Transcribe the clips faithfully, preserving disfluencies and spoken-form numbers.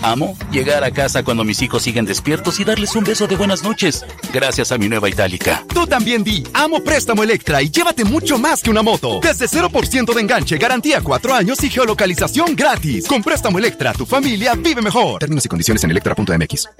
Amo llegar a casa cuando mis hijos siguen despiertos y darles un beso de buenas noches, gracias a mi nueva Itálica. Tú también di, amo Préstamo Electra y llévate mucho más que una moto. Desde cero por ciento de enganche, garantía cuatro años y geolocalización gratis. Con Préstamo Electra, tu familia vive mejor. Términos y condiciones en electra punto m x.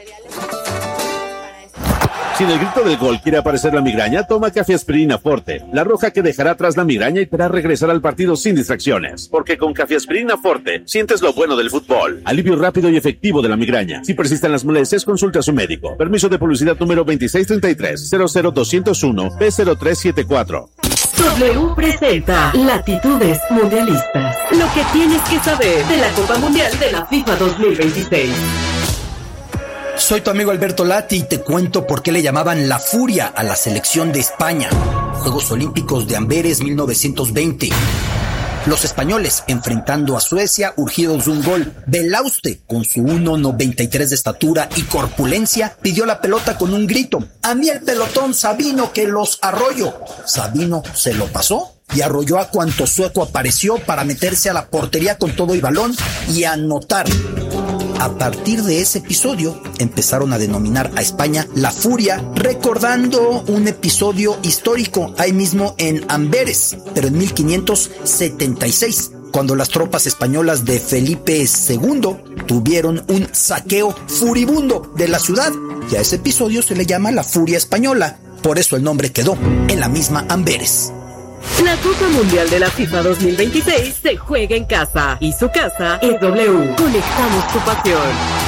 Si en el grito del gol quiere aparecer la migraña, toma Cafeaspirina Forte, la roja que dejará atrás la migraña y te hará regresar al partido sin distracciones. Porque con Cafeaspirina Forte sientes lo bueno del fútbol. Alivio rápido y efectivo de la migraña. Si persisten las molestias, consulta a su médico. Permiso de publicidad número veintiséis treinta y tres, cero cero doscientos uno, P cero tres siete cuatro. W presenta Latitudes Mundialistas. Lo que tienes que saber de la Copa Mundial de la FIFA dos mil veintiséis. Soy tu amigo Alberto Lati y te cuento por qué le llamaban la Furia a la selección de España. Juegos Olímpicos de Amberes mil novecientos veinte. Los españoles enfrentando a Suecia urgidos de un gol. Belauste, con su uno noventa y tres de estatura y corpulencia, pidió la pelota con un grito. A mí el pelotón Sabino que los arroyo. Sabino se lo pasó y arrolló a cuanto sueco apareció para meterse a la portería con todo y balón y anotar. A partir de ese episodio, empezaron a denominar a España la Furia, recordando un episodio histórico ahí mismo en Amberes, pero en mil quinientos setenta y seis, cuando las tropas españolas de Felipe segundo tuvieron un saqueo furibundo de la ciudad, y a ese episodio se le llama la Furia Española, por eso el nombre quedó en la misma Amberes. La Copa Mundial de la FIFA dos mil veintiséis se juega en casa y su casa es W. Conectamos tu pasión.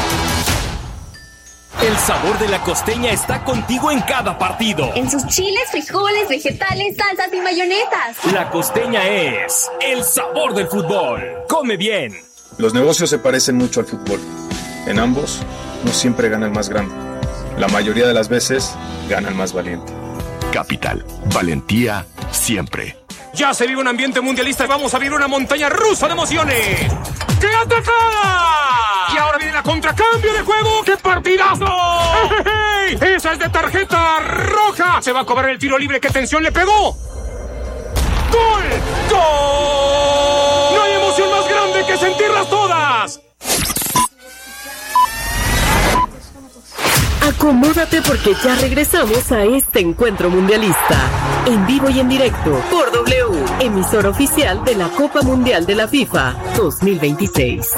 El sabor de la costeña está contigo en cada partido. En sus chiles, frijoles, vegetales, salsas y mayonesas. La costeña es el sabor del fútbol. Come bien. Los negocios se parecen mucho al fútbol. En ambos, no siempre gana el más grande. La mayoría de las veces, gana el más valiente. Capital, valentía siempre. Ya se vive un ambiente mundialista y vamos a vivir una montaña rusa de emociones. ¡Qué atacada! Y ahora viene la contracambio de juego. ¡Qué partidazo! ¡Hey, hey! ¡Esa es de tarjeta roja! Se va a cobrar el tiro libre. ¡Qué tensión le pegó! ¡Gol! ¡Gol! ¡No hay emoción más grande que sentirlas todas! Acomódate porque ya regresamos a este encuentro mundialista. En vivo y en directo por W, emisora oficial de la Copa Mundial de la FIFA dos mil veintiséis.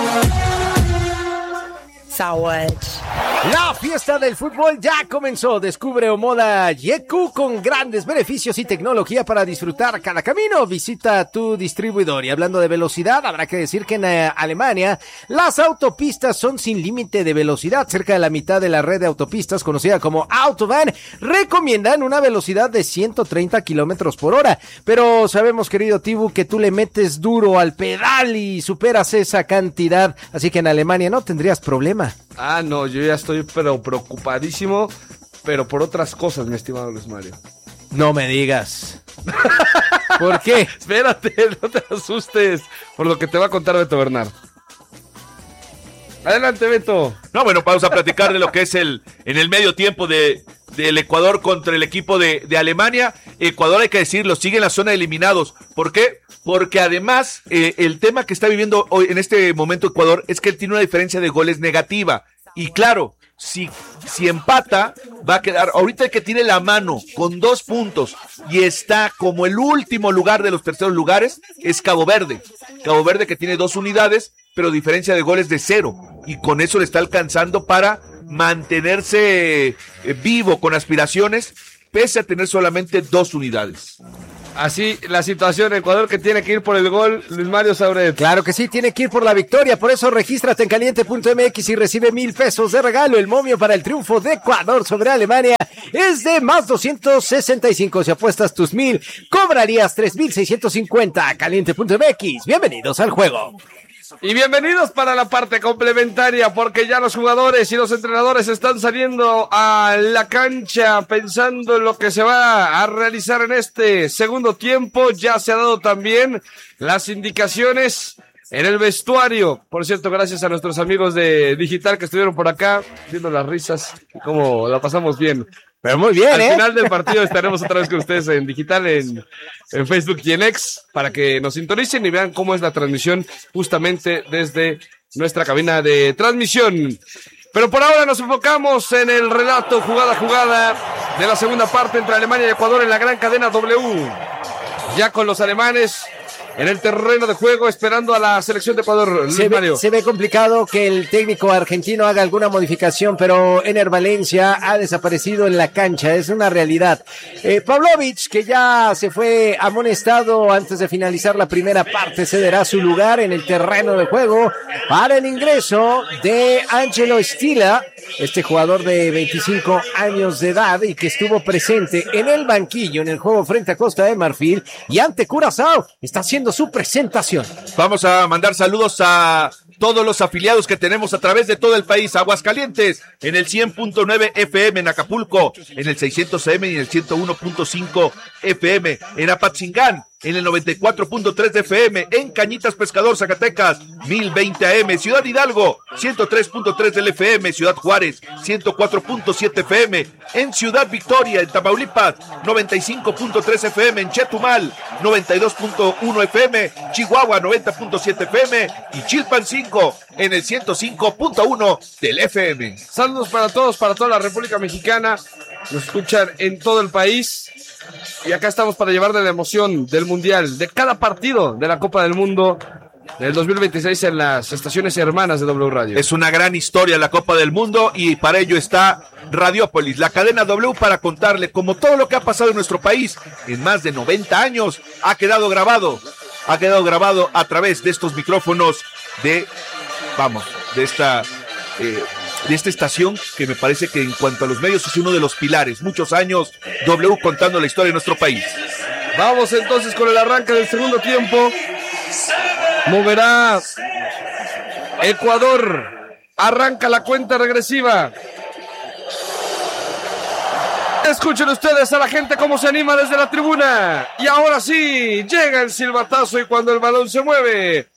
La fiesta del fútbol ya comenzó. Descubre Omoda Yeku con grandes beneficios y tecnología para disfrutar cada camino. Visita tu distribuidor. Y hablando de velocidad, habrá que decir que en eh, Alemania las autopistas son sin límite de velocidad. Cerca de la mitad de la red de autopistas, conocida como Autobahn, recomiendan una velocidad de ciento treinta kilómetros por hora. Pero sabemos, querido Tibu, que tú le metes duro al pedal y superas esa cantidad. Así que en Alemania no tendrías problema. Ah, no, yo ya estoy pero preocupadísimo, pero por otras cosas, mi estimado Luis Mario. No me digas. ¿Por qué? Espérate, no te asustes por lo que te va a contar Beto Bernard. Adelante, Beto. No, bueno, vamos a platicar de lo que es el en el medio tiempo de del Ecuador contra el equipo de, de Alemania. Ecuador, hay que decirlo, sigue en la zona de eliminados. ¿Por qué? Porque además eh, el tema que está viviendo hoy en este momento Ecuador es que él tiene una diferencia de goles negativa. Y claro, si, si empata, va a quedar, ahorita el que tiene la mano con dos puntos y está como el último lugar de los terceros lugares, es Cabo Verde. Cabo Verde que tiene dos unidades, pero diferencia de goles de cero. Y con eso le está alcanzando para mantenerse eh, vivo con aspiraciones, pese a tener solamente dos unidades. Así la situación en Ecuador, que tiene que ir por el gol, Luis Mario Sauret. Claro que sí, tiene que ir por la victoria, por eso regístrate en caliente punto m x y recibe mil pesos de regalo. El momio para el triunfo de Ecuador sobre Alemania es de más doscientos sesenta y cinco. Si apuestas tus mil, cobrarías tres mil seiscientos cincuenta. caliente punto m x, bienvenidos al juego. Y bienvenidos para la parte complementaria, porque ya los jugadores y los entrenadores están saliendo a la cancha pensando en lo que se va a realizar en este segundo tiempo. Ya se ha dado también las indicaciones en el vestuario. Por cierto, gracias a nuestros amigos de Digital que estuvieron por acá viendo las risas y cómo la pasamos bien. Pero muy bien, Al ¿eh? final del partido estaremos otra vez con ustedes en Digital, en, en Facebook y en X, para que nos sintonicen y vean cómo es la transmisión justamente desde nuestra cabina de transmisión. Pero por ahora nos enfocamos en el relato jugada a jugada de la segunda parte entre Alemania y Ecuador en la gran cadena W. Ya con los alemanes en el terreno de juego, esperando a la selección de Ecuador. Luis se, Mario. Ve, se ve complicado que el técnico argentino haga alguna modificación, pero Ener Valencia ha desaparecido en la cancha, es una realidad. Eh, Pavlovic, que ya se fue amonestado antes de finalizar la primera parte, cederá su lugar en el terreno de juego para el ingreso de Angelo Stila, este jugador de veinticinco años de edad y que estuvo presente en el banquillo en el juego frente a Costa de Marfil y ante Curazao. Está haciendo su presentación. Vamos a mandar saludos a todos los afiliados que tenemos a través de todo el país. Aguascalientes en el cien punto nueve F M, en Acapulco en el seiscientos A M y en el ciento uno punto cinco F M, en Apatzingán en el noventa y cuatro punto tres de F M, en Cañitas Pescador, Zacatecas, mil veinte A M, Ciudad Hidalgo, ciento tres punto tres del F M, Ciudad Juárez, ciento cuatro punto siete F M, en Ciudad Victoria, en Tamaulipas, noventa y cinco punto tres F M, en Chetumal, noventa y dos punto uno F M, Chihuahua, noventa punto siete F M, y Chilpancingo, en el ciento cinco punto uno del F M. Saludos para todos, para toda la República Mexicana, nos escuchan en todo el país. Y acá estamos para llevarle la emoción del Mundial, de cada partido de la Copa del Mundo del dos mil veintiséis en las estaciones hermanas de W Radio. Es una gran historia la Copa del Mundo y para ello está Radiópolis, la cadena W, para contarle como todo lo que ha pasado en nuestro país en más de noventa años ha quedado grabado, ha quedado grabado a través de estos micrófonos de, vamos, de esta... Eh, de esta estación que me parece que en cuanto a los medios es uno de los pilares. Muchos años W contando la historia de nuestro país. Vamos entonces con el arranque del segundo tiempo. Moverá Ecuador. Arranca la cuenta regresiva. Escuchen ustedes a la gente cómo se anima desde la tribuna. Y ahora sí, llega el silbatazo y cuando el balón se mueve,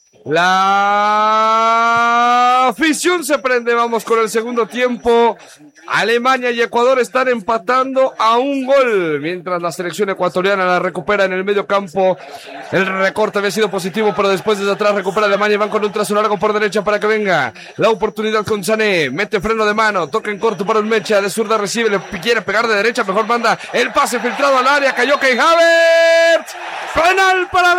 la afición se prende. Vamos con el segundo tiempo. Alemania y Ecuador están empatando a un gol, mientras la selección ecuatoriana la recupera en el medio campo. El recorte había sido positivo, pero después desde atrás recupera Alemania y van con un trazo largo por derecha para que venga la oportunidad con Sané. Mete freno de mano, toca en corto para un Mecha, de zurda recibe, le quiere pegar de derecha, mejor manda el pase filtrado al área, cayó Kai Havertz. Penal para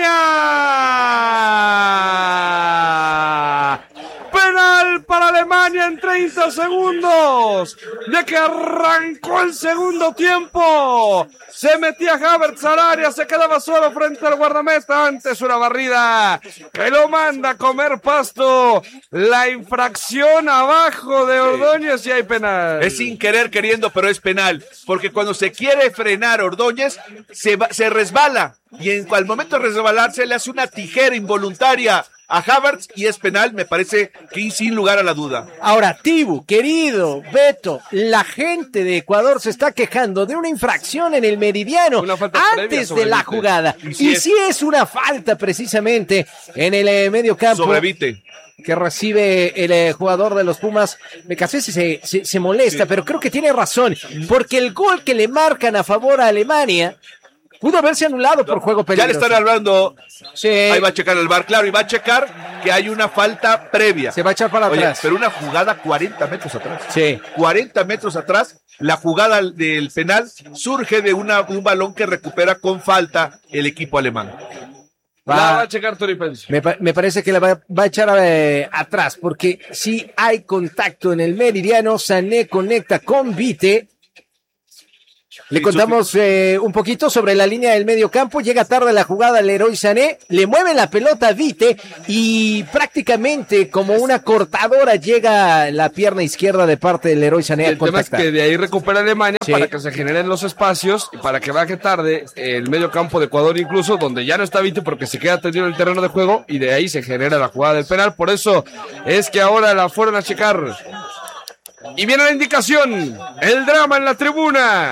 Alemania. Penal para Alemania en treinta segundos de que arrancó el segundo tiempo. Se metía Havertz al área, se quedaba solo frente al guardameta. Antes una barrida que lo manda a comer pasto. La infracción abajo de Ordóñez y hay penal. Es sin querer queriendo, pero es penal. Porque cuando se quiere frenar Ordóñez, se, va, se resbala. Y en, al momento de resbalarse le hace una tijera involuntaria a Havertz y es penal, me parece que sin lugar a la duda. Ahora, Tibu, querido Beto, la gente de Ecuador se está quejando de una infracción en el meridiano antes de la jugada. Y si, y es. si es una falta precisamente en el eh, medio campo. Sobrevite. Que recibe el eh, jugador de los Pumas. Me casé si se, se, se molesta, sí. Pero creo que tiene razón, porque el gol que le marcan a favor a Alemania pudo haberse anulado por juego peligroso. Ya le están hablando. Sí. Ahí va a checar el V A R, claro, y va a checar que hay una falta previa. Se va a echar para Oye, atrás. Pero una jugada cuarenta metros atrás. Sí. cuarenta metros atrás, la jugada del penal surge de, una, de un balón que recupera con falta el equipo alemán. Va, la va a checar Tori Pence. Me, me parece que la va, va a echar eh, atrás, porque si hay contacto en el meridiano, Sané conecta con Vite. Le contamos eh, un poquito sobre la línea del medio campo. Llega tarde la jugada Leroy Sané, le mueve la pelota a Vite y prácticamente como una cortadora llega la pierna izquierda de parte de Leroy Sané a contactar. El tema es que de ahí recupera Alemania, sí, para que se generen los espacios y para que baje tarde el medio campo de Ecuador, incluso donde ya no está Vite porque se queda tendido en el terreno de juego y de ahí se genera la jugada del penal. Por eso es que ahora la fueron a checar. Y viene la indicación, el drama en la tribuna.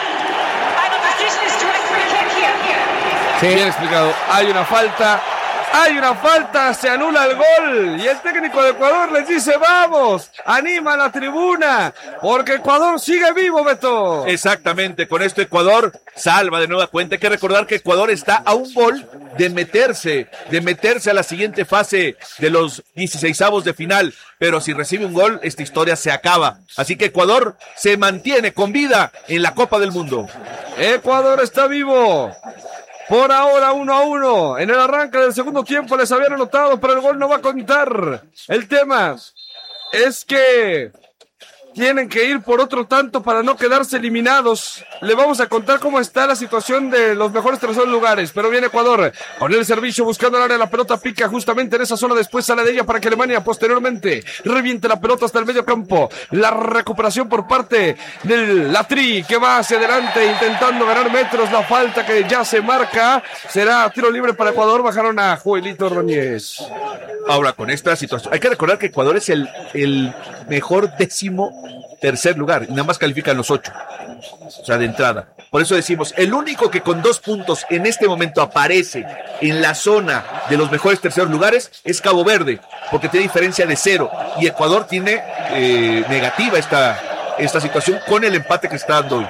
Sí. Bien explicado, hay una falta Hay una falta, se anula el gol y el técnico de Ecuador les dice vamos, anima a la tribuna, porque Ecuador sigue vivo, Beto. Exactamente, con esto Ecuador salva de nueva cuenta. Hay que recordar que Ecuador está a un gol de meterse, de meterse a la siguiente fase de los dieciseisavos de final, pero si recibe un gol, esta historia se acaba. Así que Ecuador se mantiene con vida en la Copa del Mundo. Ecuador está vivo. Por ahora uno a uno. En el arranque del segundo tiempo les habían anotado, pero el gol no va a contar. El tema es que tienen que ir por otro tanto para no quedarse eliminados. Le vamos a contar cómo está la situación de los mejores terceros lugares. Pero viene Ecuador con el servicio buscando el área. La pelota pica justamente en esa zona. Después sale de ella para que Alemania posteriormente reviente la pelota hasta el medio campo. La recuperación por parte del Latri que va hacia adelante intentando ganar metros. La falta que ya se marca será tiro libre para Ecuador. Bajaron a Joelito Ordóñez. Ahora con esta situación, hay que recordar que Ecuador es el, el mejor décimo tercer lugar y nada más califican los ocho, o sea, de entrada. Por eso decimos, el único que con dos puntos en este momento aparece en la zona de los mejores terceros lugares es Cabo Verde, porque tiene diferencia de cero, y Ecuador tiene eh, negativa esta, esta situación con el empate que está dando hoy.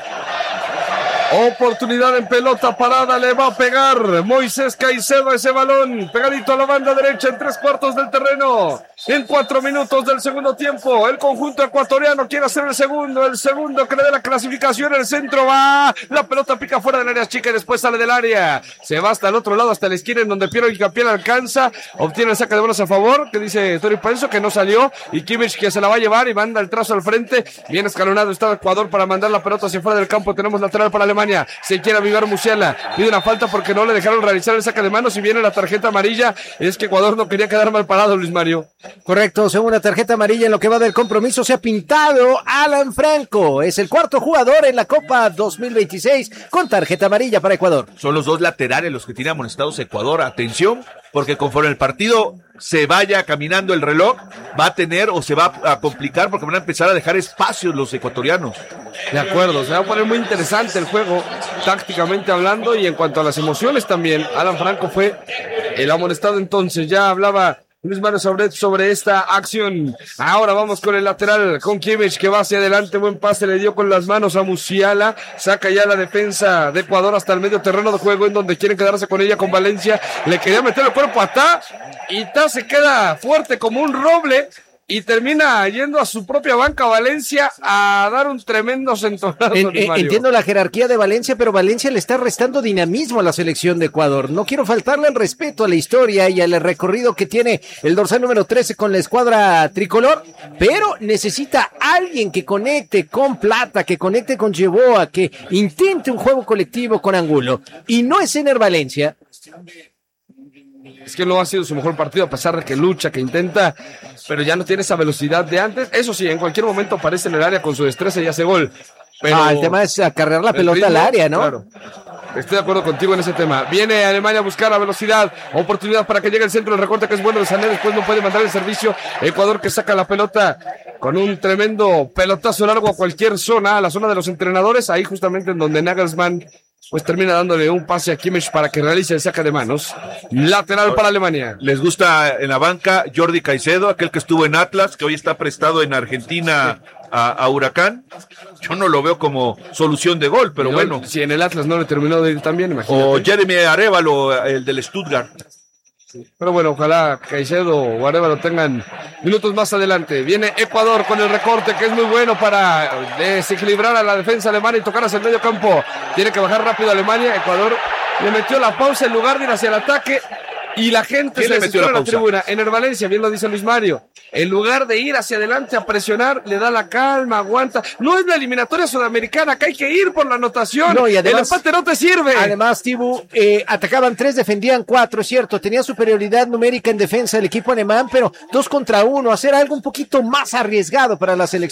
Oportunidad en pelota parada, le va a pegar Moisés Caicedo ese balón, pegadito a la banda derecha en tres cuartos del terreno. En cuatro minutos del segundo tiempo, el conjunto ecuatoriano quiere hacer el segundo, el segundo que le dé la clasificación, el centro va, la pelota pica fuera del área chica y después sale del área. Se va hasta el otro lado, hasta la esquina en donde Piero Hincapié alcanza, obtiene el saque de bolas a favor, que dice Tori Penso que no salió, y Kimmich que se la va a llevar y manda el trazo al frente. Bien escalonado está Ecuador para mandar la pelota hacia fuera del campo. Tenemos lateral para Alemania. Se quiere avivar Musiala, pide una falta porque no le dejaron realizar el saque de manos y viene la tarjeta amarilla. Es que Ecuador no quería quedar mal parado, Luis Mario. Correcto, segunda tarjeta amarilla en lo que va del compromiso. Se ha pintado Alan Franco, es el cuarto jugador en la Copa dos mil veintiséis con tarjeta amarilla para Ecuador. Son los dos laterales los que tiene amonestados Ecuador. Atención, porque conforme el partido se vaya caminando el reloj, va a tener o se va a complicar porque van a empezar a dejar espacios los ecuatorianos. De acuerdo, se va a poner muy interesante el juego, tácticamente hablando, y en cuanto a las emociones también. Alan Franco fue el amonestado entonces. Ya hablaba Luis Mario sobre, sobre esta acción. Ahora vamos con el lateral, con Kimmich que va hacia adelante, buen pase, le dio con las manos a Musiala, saca ya la defensa de Ecuador hasta el medio terreno de juego en donde quieren quedarse con ella, con Valencia, le quería meter el cuerpo a Ta, y Ta se queda fuerte como un roble, y termina yendo a su propia banca Valencia a dar un tremendo centonazo. En, en, entiendo la jerarquía de Valencia, pero Valencia le está restando dinamismo a la selección de Ecuador. No quiero faltarle el respeto a la historia y al recorrido que tiene el dorsal número trece con la escuadra tricolor, pero necesita alguien que conecte con Plata, que conecte con Yeboah, que intente un juego colectivo con Angulo. Y no es Ener Valencia. Es que no ha sido su mejor partido, a pesar de que lucha, que intenta, pero ya no tiene esa velocidad de antes. Eso sí, en cualquier momento aparece en el área con su destreza y hace gol. Pero ah, el tema es acarrear la pelota ritmo, al área, ¿no? Claro. Estoy de acuerdo contigo en ese tema. Viene Alemania a buscar la velocidad, oportunidad para que llegue el centro, el recorte que es bueno de Sané, después no puede mandar el servicio. Ecuador que saca la pelota con un tremendo pelotazo largo a cualquier zona, a la zona de los entrenadores, ahí justamente en donde Nagelsmann pues termina dándole un pase a Kimmich para que realice el saque de manos. Lateral para Alemania. Les gusta en la banca Jordi Caicedo, aquel que estuvo en Atlas, que hoy está prestado en Argentina a, a Huracán. Yo no lo veo como solución de gol, pero no, bueno. Si en el Atlas no le terminó de ir tan bien, imagínate. O Jeremy Arévalo, el del Stuttgart. Pero bueno, ojalá Caicedo o Arévalo tengan minutos más adelante. Viene Ecuador con el recorte que es muy bueno para desequilibrar a la defensa alemana y tocar hacia el medio campo. Tiene que bajar rápido Alemania. Ecuador le metió la pausa en lugar de ir hacia el ataque y la gente se desespera en la tribuna. En el Valencia, bien lo dice Luis Mario, en lugar de ir hacia adelante a presionar, le da la calma, aguanta. No es la eliminatoria sudamericana, que hay que ir por la anotación. No, y además, el empate no te sirve. Además, Tibu, eh, atacaban tres, defendían cuatro, es cierto. Tenía superioridad numérica en defensa del equipo alemán, pero dos contra uno. Hacer algo un poquito más arriesgado para la selección